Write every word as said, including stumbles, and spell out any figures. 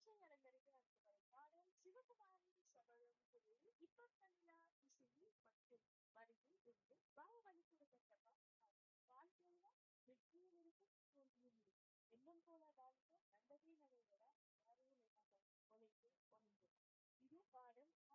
பச்சை அலங்கரிக்க பாடல் சிவகுமாரின் சபதம் குரலில் இப்பத்தனிலா இசையில் மற்றும் வரியில் இருந்து பாகுபலி கொடுக்கப்பட்ட வாழ்க்கையில வெற்றியும் இருக்கு தோல்வியும் இருக்கு எண்ணம் போல வாழ்க்கை நல்லதே நடைபெற யாரையும் எண்ணாமல் உழைத்து ஒன்று இது பாடல்